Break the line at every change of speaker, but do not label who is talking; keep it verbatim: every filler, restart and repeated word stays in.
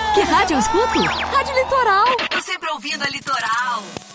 Que rádio eu escuto? Rádio Litoral.
Tô sempre ouvindo a Litoral.